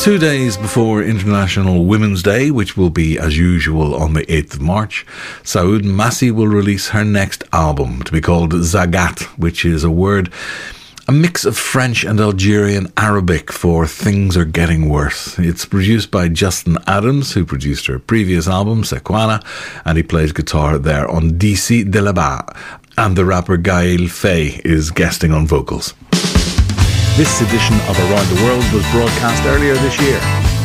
2 days before International Women's Day, which will be as usual on the 8th of March, Saoud Massi will release her next album, to be called Zagat, which is a mix of French and Algerian Arabic for Things Are Getting Worse. It's produced by Justin Adams, who produced her previous album, Sequana, and he plays guitar there on DC de là-bas. And the rapper Gaël Faye is guesting on vocals. This edition of Around the World was broadcast earlier this year.